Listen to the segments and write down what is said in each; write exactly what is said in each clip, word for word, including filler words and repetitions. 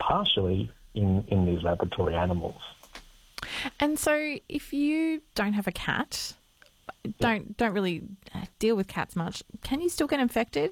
partially in, in these laboratory animals. And so if you don't have a cat, don't don't really deal with cats much, can you still get infected?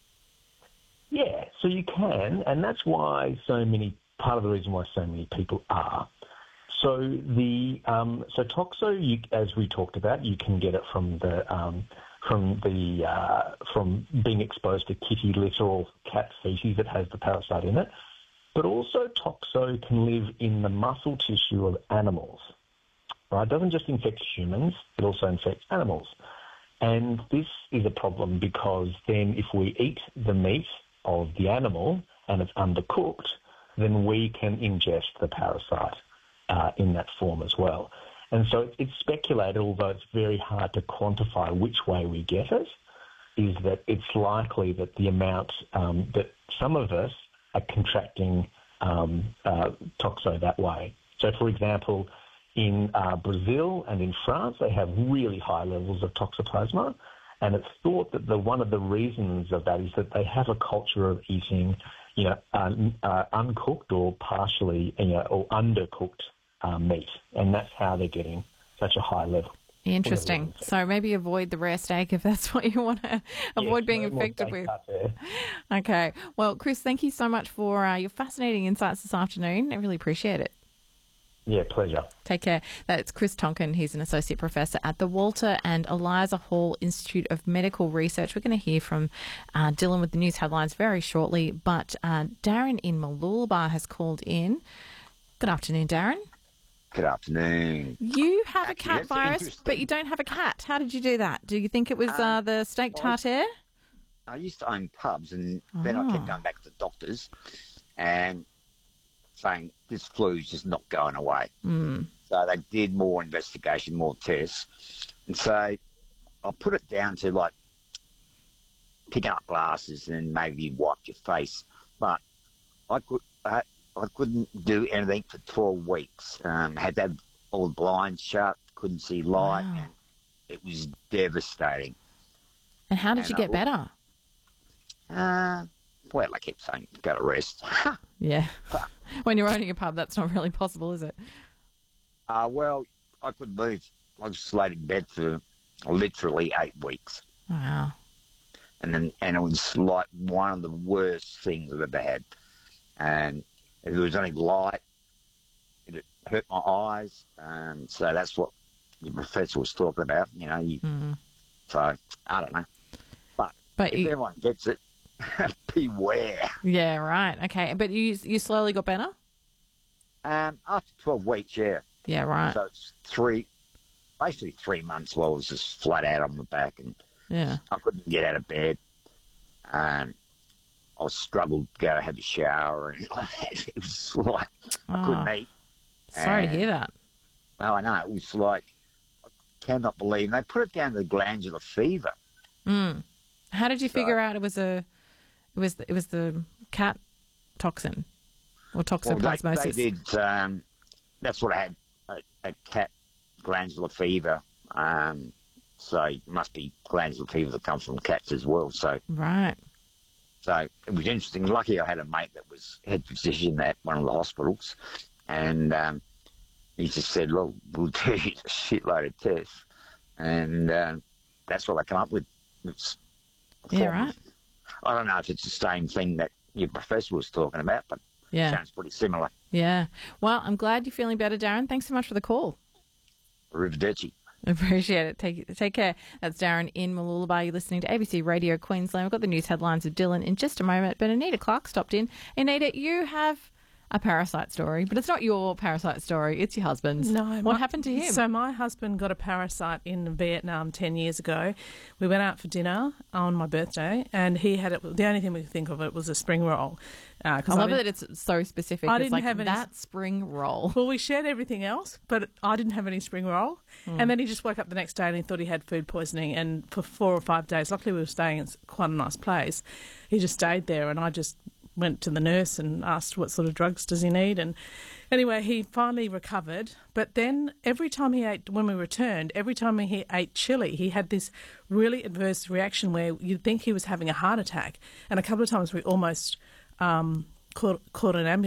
Yeah, so you can, and that's why so many, part of the reason why so many people are. So the um, so toxo, you, as we talked about, you can get it from the um, from the uh, from being exposed to kitty litter or cat feces that has the parasite in it. But also toxo can live in the muscle tissue of animals. Right? It doesn't just infect humans; it also infects animals. And this is a problem because then, if we eat the meat of the animal and it's undercooked, then we can ingest the parasite uh, in that form as well. And so it's speculated, although it's very hard to quantify which way we get it, is that it's likely that the amount um, that some of us are contracting um, uh, toxo that way. So, for example, in uh, Brazil and in France, they have really high levels of toxoplasma. And it's thought that the one of the reasons of that is that they have a culture of eating, you know, un, uh, uncooked or partially, you know, or undercooked uh, meat, and that's how they're getting such a high level. Interesting. So maybe avoid the rare steak if that's what you want to avoid yes, being no infected with. Okay. Well, Chris, thank you so much for uh, your fascinating insights this afternoon. I really appreciate it. Yeah, pleasure. Take care. That's Chris Tonkin. He's an associate professor at the Walter and Eliza Hall Institute of Medical Research. We're going to hear from uh, Dylan with the news headlines very shortly, but uh, Darren in Mooloolaba has called in. Good afternoon, Darren. Good afternoon. You have a cat Yes, virus, but you don't have a cat. How did you do that? Do you think it was Um, uh, the steak tartare? I used to own pubs, and then I kept Oh. going back to the doctors and saying this flu's just not going away. Mm. So they did more investigation, more tests. And so I put it down to like picking up glasses and maybe wipe your face. But I could I, I couldn't do anything for twelve weeks. Um, had to have all the blinds shut, couldn't see light, Wow. and it was devastating. And how did And you I get w- better? Uh, well, I kept saying, go to rest. Yeah. When you're owning a pub, that's not really possible, is it? Uh, well, I couldn't move. I was laid in bed for literally eight weeks. Wow. And then, and it was like one of the worst things I've ever had. And if there was any light, it hurt my eyes. Um, so that's what the professor was talking about, you know. You, Mm. So, I don't know. But, But if you, everyone gets it, beware. yeah, right. Okay. But you you slowly got better? Um, after twelve weeks, yeah. Yeah, right. So it's three, basically three months while I was just flat out on my back and Yeah. I couldn't get out of bed. Um, I struggled to go have a shower and it was like I couldn't Oh, eat. sorry to And- hear that. Oh, I know. It was like, I cannot believe. And they put it down to glandular fever. Mm. How did you So- figure out it was a it was it was the cat toxin or Well, they, toxoplasmosis? they did, um, that's what I had, a, a cat glandular fever. Um, so it must be glandular fever that comes from cats as well. So Right. So it was interesting. Lucky I had a mate that was head physician at one of the hospitals, and um, he just said, look, we'll do you a shitload of tests. And um, that's what I come up with. It's a Yeah, form of- right. I don't know if it's the same thing that your professor was talking about, but Yeah. it sounds pretty similar. Yeah. Well, I'm glad you're feeling better, Darren. Thanks so much for the call. Arrivederci. Appreciate it. Take take care. That's Darren in Mooloolaba. You're listening to A B C Radio Queensland. We've got the news headlines with Dylan in just a moment. But Anita Clark stopped in. Anita, you have a parasite story, but it's not your parasite story. It's your husband's. No. What my- happened to him? So my husband got a parasite in Vietnam ten years ago. We went out for dinner on my birthday, and he had it. The only thing we could think of it was a spring roll. Uh, 'cause I love didn't- that it's so specific. I it's didn't like have any- that spring roll. Well, we shared everything else, but I didn't have any spring roll. Hmm. And then he just woke up the next day and he thought he had food poisoning. And for four or five days, luckily we were staying in quite a nice place, he just stayed there. And I just went to the nurse and asked what sort of drugs does he need. And anyway, he finally recovered. But then every time he ate, when we returned, every time he ate chili, he had this really adverse reaction where you'd think he was having a heart attack. And a couple of times we almost um, caught, caught an ambulance.